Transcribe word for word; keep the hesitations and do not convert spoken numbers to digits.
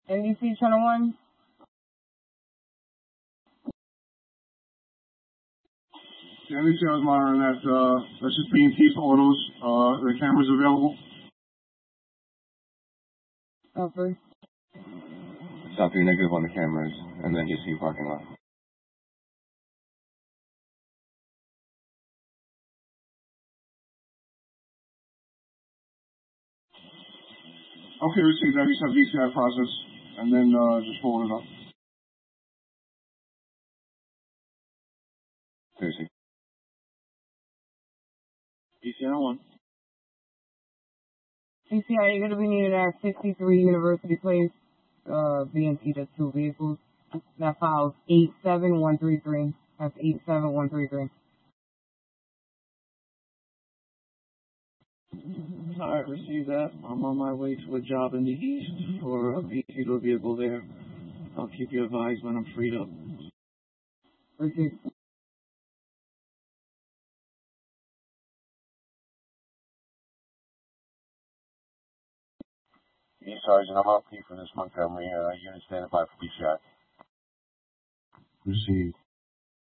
N B C Channel one? Yeah, N B C I was monitoring that. Uh, that's just B and T photos. Uh, the cameras available? Over. Stop your negative on the cameras, and then just see your parking lot. Okay, received that. Just have D C I process, and then uh, just forward it up. Thursday. D C I one. D C I, you're going to be needed at sixty-three University Place. Uh, B and T does two vehicles. That file's eight seven one three three. That's eight seven one three three. I received that. I'm on my way to a job in the east for a vehicle vehicle there. I'll keep you advised when I'm freed up. Received. Hey, Sergeant, I'm out P for this Montgomery. Uh, unit standing by for D C I. Received.